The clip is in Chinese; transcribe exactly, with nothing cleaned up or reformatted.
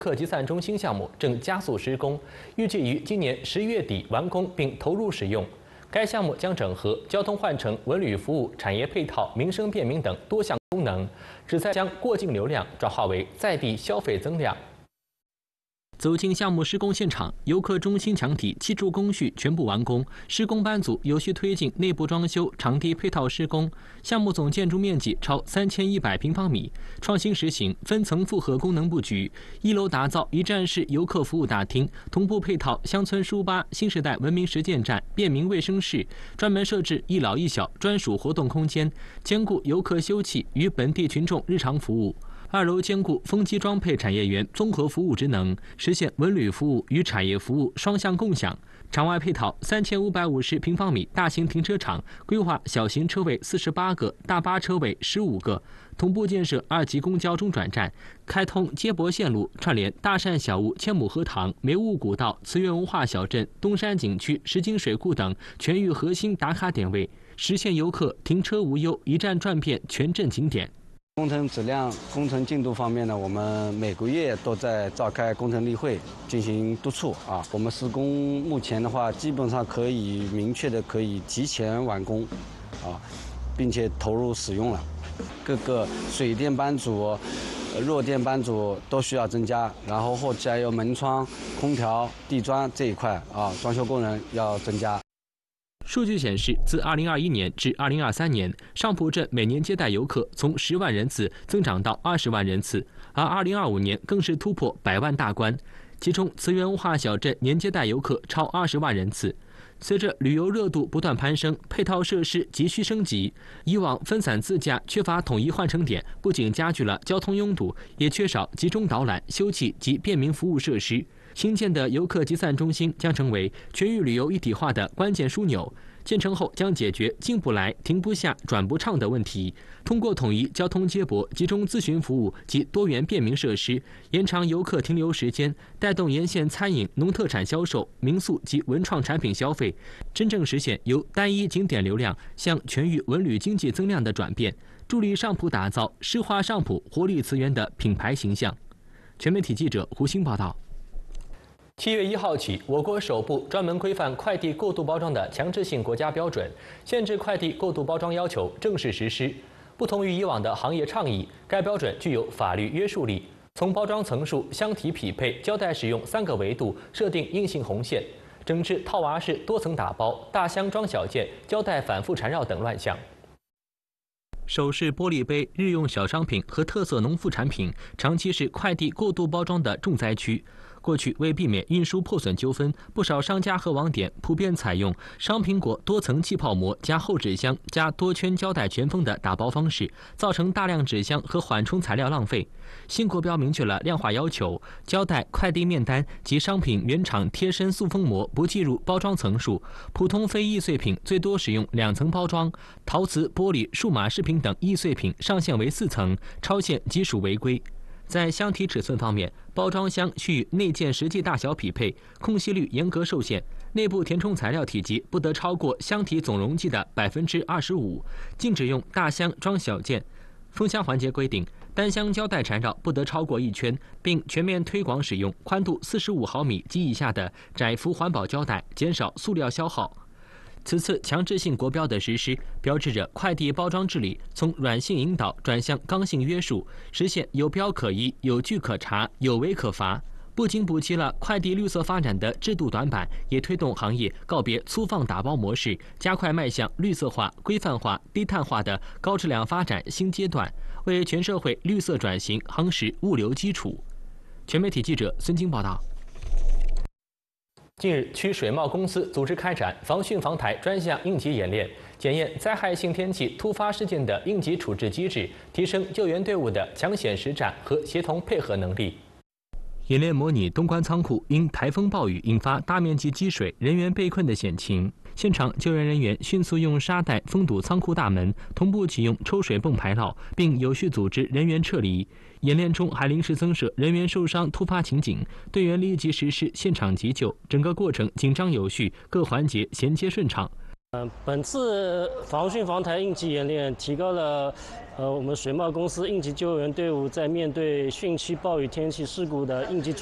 客集散中心项目正加速施工，预计于今年十一月底完工并投入使用。该项目将整合交通换乘、文旅服务、产业配套、民生便民等多项功能，旨在将过境流量转化为在地消费增量。 走进项目施工现场，游客中心墙体基础工序全部完工，施工班组有序推进内部装修、场地配套施工。项目总建筑面积超三千一百平方米，创新实行分层复合功能布局。一楼打造一站式游客服务大厅，同步配套乡村书吧、新时代文明实践站、便民卫生室，专门设置一老一小专属活动空间，兼顾游客休憩与本地群众日常服务。 二楼兼顾风机装配产业园综合服务职能，实现文旅服务与产业服务双向共享。场外配套三千五百五十平方米大型停车场，规划小型车位四十八个，大巴车位十五个。同步建设二级公交中转站，开通接驳线路，串联大善小屋、千亩荷塘、梅坞古道、慈园文化小镇、东山景区、石井水库等全域核心打卡点位，实现游客停车无忧，一站转遍全镇景点。 工程质量、工程进度方面呢，我们每个月都在召开工程例会进行督促啊。我们施工目前的话，基本上可以明确的可以提前完工，啊，并且投入使用了。各个水电班组、弱电班组都需要增加，然后后期还有门窗、空调、地砖这一块啊，装修工人要增加。 数据显示，自二零二一年至二零二三年，上浦镇每年接待游客从十万人次增长到二十万人次，而二零二五年更是突破百万大关。其中，慈园文化小镇年接待游客超二十万人次。随着旅游热度不断攀升，配套设施急需升级。以往分散自驾、缺乏统一换乘点，不仅加剧了交通拥堵，也缺少集中导览、休憩及便民服务设施。 新建的游客集散中心将成为全域旅游一体化的关键枢纽。建成后将解决进不来、停不下、转不畅的问题。通过统一交通接驳、集中咨询服务及多元便民设施，延长游客停留时间，带动沿线餐饮、农特产销售、民宿及文创产品消费，真正实现由单一景点流量向全域文旅经济增量的转变，助力上浦打造诗化上浦、活力慈园的品牌形象。全媒体记者胡鑫报道。 七月一号起，我国首部专门规范快递过度包装的强制性国家标准《限制快递过度包装要求》正式实施。不同于以往的行业倡议，该标准具有法律约束力。从包装层数、箱体匹配、胶带使用三个维度设定硬性红线，整治套娃式多层打包、大箱装小件、胶带反复缠绕等乱象。 首饰、玻璃杯、日用小商品和特色农副产品，长期是快递过度包装的重灾区。过去为避免运输破损纠纷，不少商家和网点普遍采用商品果多层气泡膜加厚纸箱加多圈胶带全封的打包方式，造成大量纸箱和缓冲材料浪费。新国标明确了量化要求，胶带、快递面单及商品原厂贴身塑封膜不计入包装层数，普通非易碎品最多使用两层包装，陶瓷、玻璃、数码饰品等易碎品上限为四层，超限即属违规。 在箱体尺寸方面，包装箱需与内件实际大小匹配，空隙率严格受限，内部填充材料体积不得超过箱体总容积的百分之二十五，禁止用大箱装小件。封箱环节规定，单箱胶带缠绕不得超过一圈，并全面推广使用宽度四十五毫米及以下的窄幅环保胶带，减少塑料消耗。 此次强制性国标的实施，标志着快递包装治理从软性引导转向刚性约束，实现有标可依、有据可查、有违可罚。不仅补齐了快递绿色发展的制度短板，也推动行业告别粗放打包模式，加快迈向绿色化、规范化、低碳化的高质量发展新阶段，为全社会绿色转型夯实物流基础。全媒体记者孙晶报道。 近日，区水贸公司组织开展防汛防台专项应急演练，检验灾害性天气突发事件的应急处置机制，提升救援队伍的抢险实战和协同配合能力。演练模拟东关仓库因台风暴雨引发大面积积水、人员被困的险情。现场救援人员迅速用沙袋封堵仓库大门，同步启用抽水泵排涝，并有序组织人员撤离。 演练中还临时增设人员受伤突发情景，队员立即实施现场急救，整个过程紧张有序，各环节衔接顺畅。 嗯，本次防汛防台应急演练提高了呃我们水贸公司应急救援队伍在面对汛期暴雨天气事故的应急